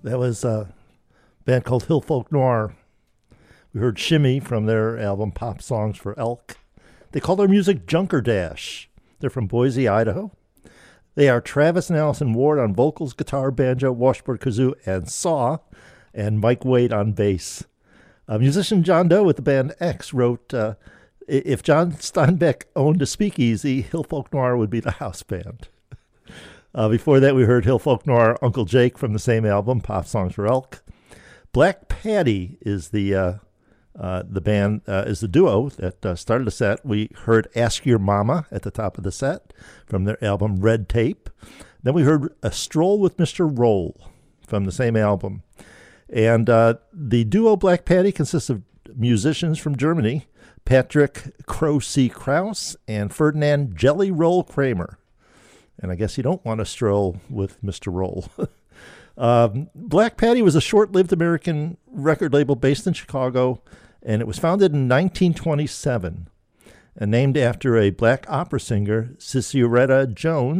That was a band called Hill Folk Noir. We heard Shimmy from their album Pop Songs for Elk. They call their music Junker Dash. They're from Boise, Idaho. They are Travis and Allison Ward on vocals, guitar, banjo, washboard, kazoo, and saw, and Mike Wade on bass. Musician John Doe with the band X wrote, if John Steinbeck owned a speakeasy, Hill Folk Noir would be the house band. Before that, we heard Hill Folk Noir, Uncle Jake from the same album, Pop Songs for Elk. Black Patty is the band, is the duo that started the set. We heard Ask Your Mama at the top of the set from their album Red Tape. Then we heard A Stroll with Mr. Roll from the same album. And the duo Black Patty consists of musicians from Germany, Patrick Crow-C. Kraus and Ferdinand Jelly Roll Kramer. And I guess you don't want to stroll with Mr. Roll. Black Patty was a short-lived American record label based in Chicago, and it was founded in 1927 and named after a black opera singer, Cicieretta Jones.